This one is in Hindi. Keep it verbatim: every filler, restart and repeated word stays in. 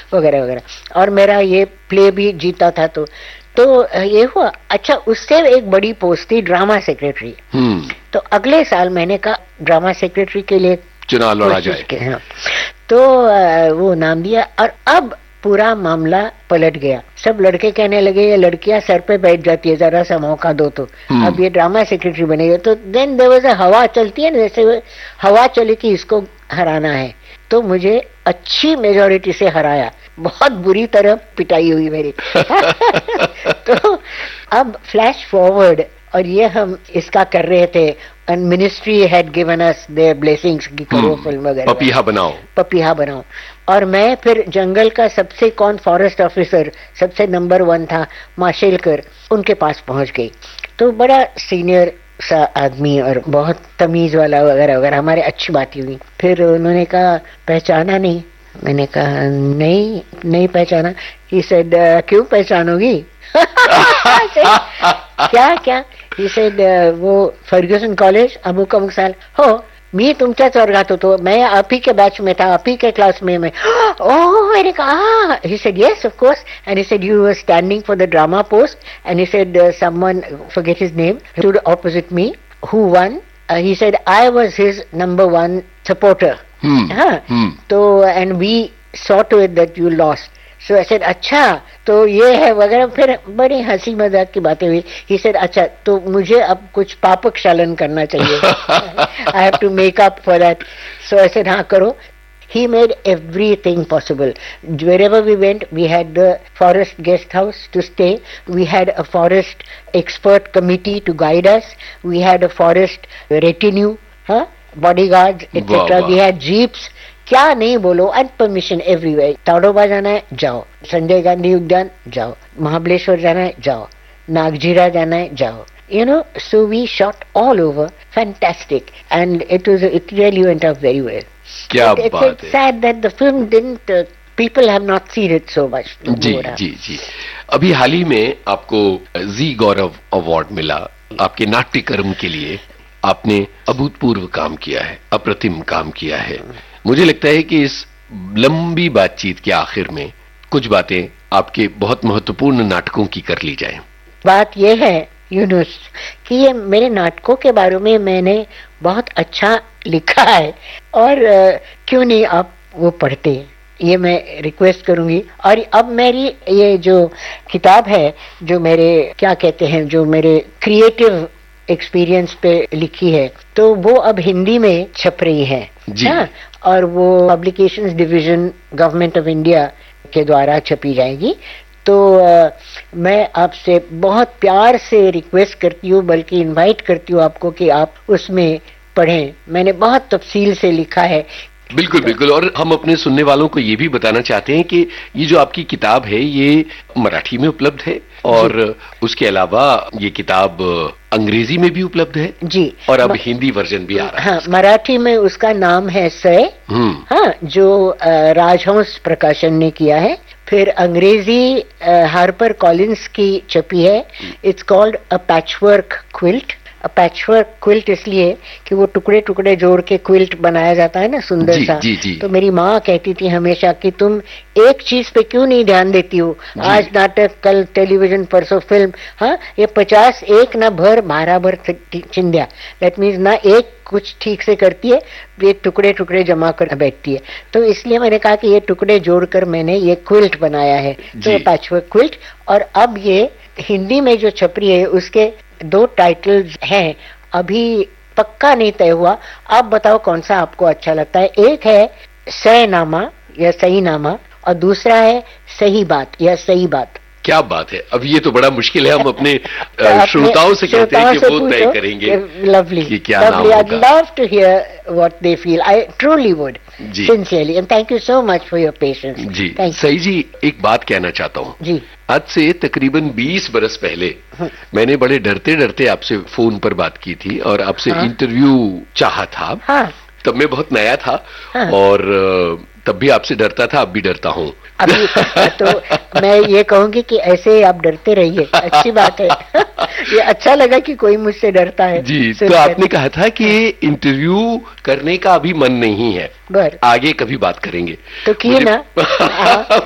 वगैरह वगैरह। और मेरा ये प्ले भी जीता था, तो तो ये हुआ। अच्छा, उससे एक बड़ी पोस्ट थी ड्रामा सेक्रेटरी। तो अगले साल मैंने कहा ड्रामा सेक्रेटरी के लिए चुनाव लड़ा जाए। हाँ। तो वो नाम दिया, और अब पूरा मामला पलट गया। सब लड़के कहने लगे ये लड़कियां सर पे बैठ जाती है, जरा सा मौका दो तो अब ये ड्रामा सेक्रेटरी बनेगा। तो देन देयर वाज अ हवा चलती है ना, जैसे हवा चली कि इसको हराना है, तो मुझे अच्छी मेजोरिटी से हराया, बहुत बुरी तरह पिटाई हुई मेरी। तो अब फ्लैश फॉरवर्ड, और ये हम इसका कर रहे थे, and ministry had given us there blessings कि करो फिल्म वगैरह, पपीहा बनाओ पपीहा बनाओ। और मैं फिर जंगल का सबसे कौन फॉरेस्ट ऑफिसर सबसे नंबर वन था, माशेलकर, उनके पास पहुंच गई। तो बड़ा सीनियर सा आदमी और बहुत तमीज वाला वगैरह वगैरह, हमारे अच्छी बात हुई। फिर उन्होंने कहा पहचाना नहीं? मैंने कहा नहीं नहीं पहचाना। ही सेड क्यों पहचानोगी? क्या क्या? ही सेड वो फर्ग्यूसन कॉलेज अमुक अमुक साल हो, मी तुमच्याच वर्गात होतो, मैं आप ही के बैच में था, आप ही के क्लास में मैं। ओह, मैंने कहा, he said yes of course, and he said you were standing for the drama post, and he said uh, someone, forget his name, stood opposite me, who won? Uh, he said I was his number one supporter. Hmm. हाँ, hmm. तो and we saw to it that you lost. So I said अच्छा तो ये है वगैरह, फिर बड़ी हंसी मजाक की बातें हुई। He said अच्छा तो मुझे अब कुछ पापक शालन करना चाहिए, I have to make up for that. So I said हाँ करो। He made everything possible. Wherever we went, we had the forest guest house to stay. We had a forest expert committee to guide us. We had a forest retinue, huh? Bodyguards, et cetera. We had jeeps. क्या नहीं बोलो, एंड परमिशन एवरीवेयर। ताडोबा जाना है जाओ, संजय गांधी उद्यान जाओ, महाबलेश्वर जाना है जाओ, नागजीरा जाना है जाओ, you know. So we shot all over, fantastic, and it was it really went out very well. क्या it, बात है। It's sad that the film didn't uh, people have not seen it so much. जी जी जी। अभी हाल ही में आपको जी गौरव अवार्ड मिला आपके नाट्य कर्म के लिए। आपने अभूतपूर्व काम किया है, अप्रतिम काम किया है। मुझे लगता है कि इस लंबी बातचीत के आखिर में कुछ बातें आपके बहुत महत्वपूर्ण नाटकों की कर ली जाए। बात यह है यूनुस कि ये मेरे नाटकों के बारे में मैंने बहुत अच्छा लिखा है, और क्यों नहीं आप वो पढ़ते, ये मैं रिक्वेस्ट करूंगी। और अब मेरी ये जो किताब है, जो मेरे क्या कहते हैं, जो मेरे क्रिएटिव एक्सपीरियंस पे लिखी है, तो वो अब हिंदी में छप रही है ना, और वो publications division government of India के द्वारा छपी जाएगी। तो आ, मैं आपसे बहुत प्यार से रिक्वेस्ट करती हूँ, बल्कि इनवाइट करती हूँ आपको कि आप उसमें पढ़ें। मैंने बहुत तफसील से लिखा है। बिल्कुल बिल्कुल। और हम अपने सुनने वालों को ये भी बताना चाहते हैं कि ये जो आपकी किताब है ये मराठी में उपलब्ध है, और उसके अलावा ये किताब अंग्रेजी में भी उपलब्ध है जी, और अब हिंदी वर्जन भी आ रहा है। हाँ, मराठी में उसका नाम है सय, हाँ, जो राजहंस प्रकाशन ने किया है। फिर अंग्रेजी हार्पर कॉलिंस की छपी है, it's called a patchwork quilt. Patchwork quilt इसलिए कि वो टुकड़े टुकड़े जोड़ के क्विल्ट बनाया जाता है ना, सुंदर जी, सा। जी, जी. तो मेरी माँ कहती थी हमेशा कि तुम एक चीज पे क्यों नहीं ध्यान देती हो, आज नाटक, कल टेलीविजन, परसों फिल्म, हाँ, ये पचास एक ना भर बारह भर चिंध्या। दैट मीन्स ना एक कुछ ठीक से करती है, ये टुकड़े टुकड़े जमा कर बैठती है। तो इसलिए मैंने कहा कि ये टुकड़े जोड़कर मैंने ये क्विल्ट बनाया है, तो पैचवर्क क्विल्ट। और अब ये हिंदी में जो छप रही है उसके दो टाइटल्स हैं, अभी पक्का नहीं तय हुआ। आप बताओ कौन सा आपको अच्छा लगता है। एक है सयनामा या सही नामा, और दूसरा है सही बात या सही बात। क्या बात है। अब ये तो बड़ा मुश्किल है, हम अपने श्रोताओं से कहते हैं कि वो तय करेंगे। लवली, कि क्या नाम होगा। I'd love to hear what they feel. I truly would, sincerely, and thank you so much for your patience. जी, सही जी, एक बात कहना चाहता हूँ जी। आज से तकरीबन बीस बरस पहले मैंने बड़े डरते डरते आपसे फोन पर बात की थी और आपसे हाँ। इंटरव्यू चाहा था। हाँ। तब मैं बहुत नया था। हाँ। और तब भी आपसे डरता था, अब भी डरता हूँ। अभी तो मैं ये कहूंगी कि ऐसे ही आप डरते रहिए, अच्छी बात है। ये अच्छा लगा कि कोई मुझसे डरता है। जी, तो आपने कहा था कि इंटरव्यू करने का अभी मन नहीं है, आगे कभी बात करेंगे। तो किए ना।